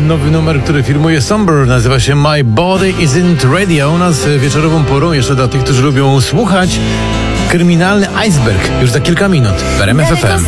nowy numer, który firmuje Somber, nazywa się My Body Isn't Ready, a u nas wieczorową porą, jeszcze dla tych, którzy lubią słuchać, Kryminalny Iceberg, już za kilka minut w RMF FM.